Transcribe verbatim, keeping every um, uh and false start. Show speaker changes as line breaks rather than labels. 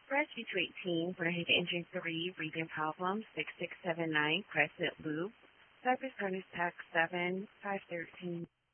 Press B two eighteen for hit engine three, reading problem six six seven nine, Crescent Loop. Cypress Furnace Tax seven five thirteen.